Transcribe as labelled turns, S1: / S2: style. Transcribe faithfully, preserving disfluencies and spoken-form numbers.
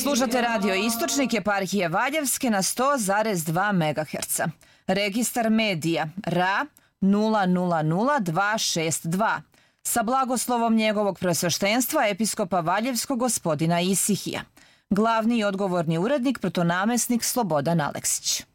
S1: Slušate radio Istočnik eparhije Valjevske na sto zarez dva megaherca. Registar medija R A nula nula nula dva šest dva sa blagoslovom njegovog preosveštenstva episkopa Valjevskog gospodina Isihija. Glavni i odgovorni urednik protonamesnik Slobodan Aleksić.